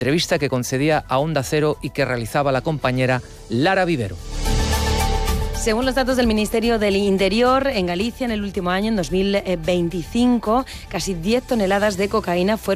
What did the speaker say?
Entrevista que concedía a Onda Cero y que realizaba la compañera Lara Vivero. Según los datos del Ministerio del Interior, en Galicia en el último año, en 2025, casi 10 toneladas de cocaína fueron